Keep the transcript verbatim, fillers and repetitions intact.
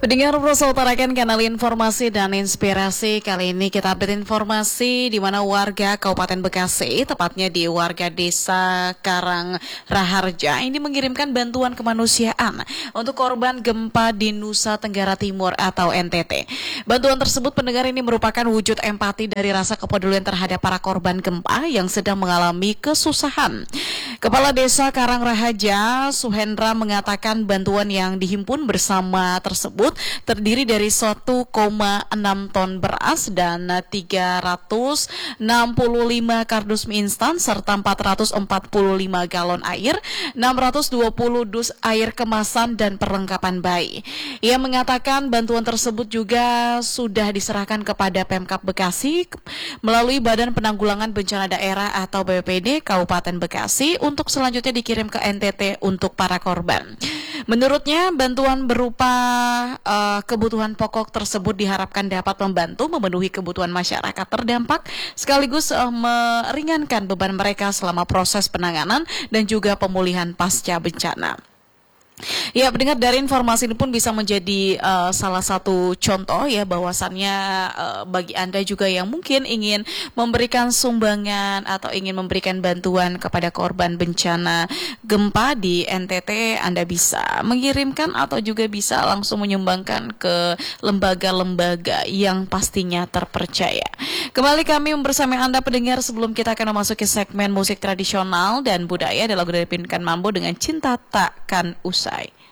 Pendengar Prosa utarakan kanal informasi dan inspirasi. Kali ini kita update informasi di mana warga Kabupaten Bekasi, tepatnya di warga desa Karang Raharja, ini mengirimkan bantuan kemanusiaan untuk korban gempa di Nusa Tenggara Timur atau N T T. Bantuan tersebut, pendengar, ini merupakan wujud empati dari rasa kepedulian terhadap para korban gempa yang sedang mengalami kesusahan. Kepala Desa Karang Raharja, Suhendra, mengatakan bantuan yang dihimpun bersama tersebut terdiri dari satu koma enam ton beras dan tiga ratus enam puluh lima kardus mie instan serta empat ratus empat puluh lima galon air, enam ratus dua puluh dus air kemasan dan perlengkapan bayi. Ia mengatakan bantuan tersebut juga sudah diserahkan kepada Pemkab Bekasi melalui Badan Penanggulangan Bencana Daerah atau B P B D Kabupaten Bekasi untuk selanjutnya dikirim ke N T T untuk para korban. Menurutnya, bantuan berupa uh, kebutuhan pokok tersebut diharapkan dapat membantu memenuhi kebutuhan masyarakat terdampak, sekaligus uh, meringankan beban mereka selama proses penanganan dan juga pemulihan pasca bencana. Ya, pendengar, dari informasi ini pun bisa menjadi uh, salah satu contoh ya bahwasannya uh, bagi Anda juga yang mungkin ingin memberikan sumbangan atau ingin memberikan bantuan kepada korban bencana gempa di N T T, Anda bisa mengirimkan atau juga bisa langsung menyumbangkan ke lembaga-lembaga yang pastinya terpercaya. Kembali kami bersama Anda, pendengar, sebelum kita akan memasuki segmen musik tradisional dan budaya, ada lagu dari Pinkan Mambo dengan Cinta Takkan Usai.